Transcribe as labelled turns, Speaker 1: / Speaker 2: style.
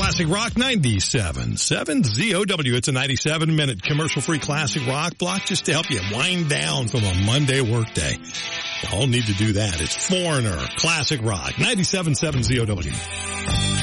Speaker 1: Classic Rock 97.7 ZOW. It's a 97-minute commercial-free classic rock block just to help you wind down from a Monday workday. You all need to do that. It's Foreigner, Classic Rock 97.7 ZOW.